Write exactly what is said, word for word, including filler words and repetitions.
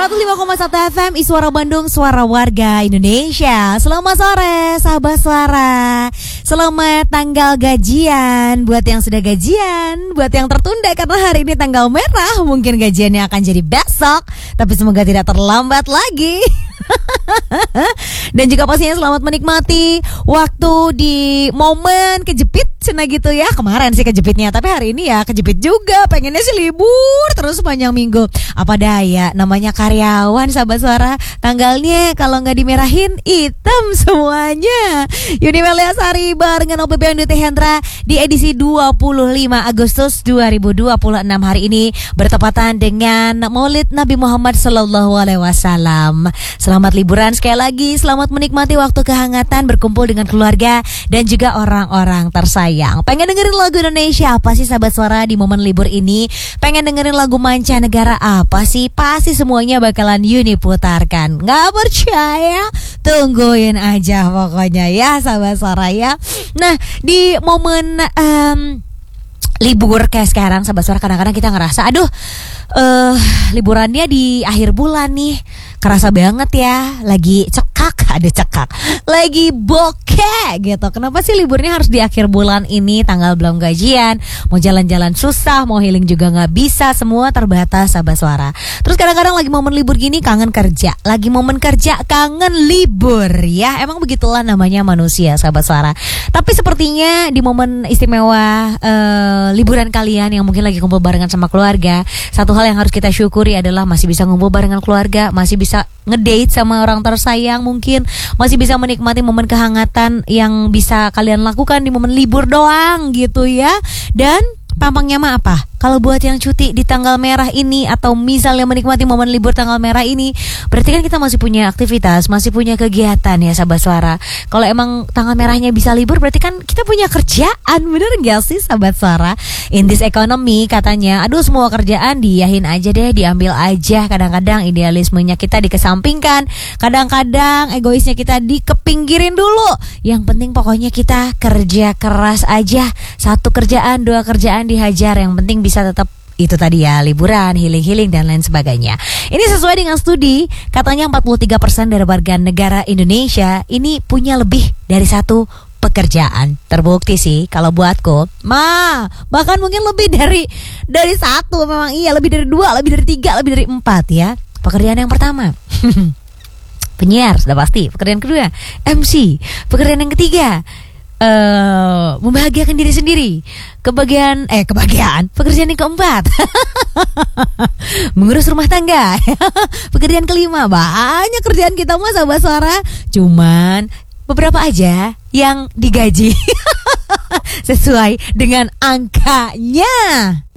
seratus lima koma satu F M Iswara Bandung, suara warga Indonesia. Selamat sore sahabat suara. Selamat tanggal gajian buat yang sudah gajian, buat yang tertunda karena hari ini tanggal merah. Mungkin gajiannya akan jadi besok, tapi semoga tidak terlambat lagi. Dan juga pastinya selamat menikmati waktu di momen kejepit cina gitu ya. Kemarin sih kejepitnya, tapi hari ini ya kejepit juga. Pengennya sih libur terus sepanjang minggu. Apa daya, namanya karyawan sahabat suara. Tanggalnya kalau nggak dimerahin hitam semuanya. Yuni Melia Sari barengan O P P Hendra Hendra di edisi dua puluh lima Agustus dua ribu dua puluh enam hari ini bertepatan dengan Maulid Nabi Muhammad Sallallahu Alaihi Wasallam. Selamat liburan sekali lagi, selamat menikmati waktu kehangatan berkumpul dengan keluarga dan juga orang-orang tersayang. Pengen dengerin lagu Indonesia apa sih sahabat suara di momen libur ini? Pengen dengerin lagu mancanegara apa sih? Pasti semuanya bakalan Yuni putarkan. Gak percaya? Tungguin aja pokoknya ya sahabat suara ya. Nah di momen um, libur kayak sekarang sahabat suara, kadang-kadang kita ngerasa aduh uh, liburannya di akhir bulan nih. Kerasa banget ya, lagi cekak, ada cekak, lagi bokeh gitu. Kenapa sih liburnya harus di akhir bulan ini, tanggal belum gajian, mau jalan-jalan susah, mau healing juga gak bisa, semua terbatas sahabat suara. Terus kadang-kadang lagi momen libur gini kangen kerja, lagi momen kerja kangen libur ya. Emang begitulah namanya manusia sahabat suara. Tapi sepertinya di momen istimewa uh, liburan kalian yang mungkin lagi kumpul barengan sama keluarga, satu hal yang harus kita syukuri adalah masih bisa ngumpul barengan keluarga, masih bisa bisa ngedate sama orang tersayang, mungkin masih bisa menikmati momen kehangatan yang bisa kalian lakukan di momen libur doang gitu ya. Dan tampangnya mah apa? Kalau buat yang cuti di tanggal merah ini atau misalnya menikmati momen libur tanggal merah ini, berarti kan kita masih punya aktivitas, masih punya kegiatan ya sahabat suara. Kalau emang tanggal merahnya bisa libur, berarti kan kita punya kerjaan, bener gak sih sahabat suara? In this economy katanya, aduh semua kerjaan diyahin aja deh, diambil aja. Kadang-kadang idealismenya kita dikesampingkan, kadang-kadang egoisnya kita dikepinggirin dulu. Yang penting pokoknya kita kerja keras aja. Satu kerjaan, dua kerjaan dihajar, yang penting bisa tetap itu tadi ya, liburan, healing-healing dan lain sebagainya. Ini sesuai dengan studi, katanya empat puluh tiga persen dari warga negara Indonesia ini punya lebih dari satu pekerjaan. Terbukti sih kalau buatku, ma, bahkan mungkin lebih dari dari satu, memang iya, lebih dari dua, lebih dari tiga, lebih dari empat ya. Pekerjaan yang pertama penyiar, sudah pasti. Pekerjaan kedua M C. Pekerjaan yang ketiga Uh, membahagiakan diri sendiri. Kebagian eh kebahagiaan pekerjaan yang keempat mengurus rumah tangga. Pekerjaan kelima, banyak kerjaan kita mah sahabat suara, cuman beberapa aja yang digaji sesuai dengan angkanya.